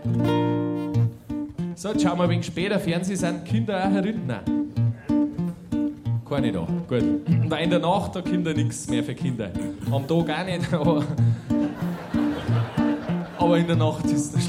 So, jetzt schauen wir ein wenig später Fernsehen, sind Kinder auch herin? Nein. Keine da, gut. Weil in der Nacht, da Kinder nichts mehr für Kinder. Am Tag auch nicht, aber in der Nacht ist das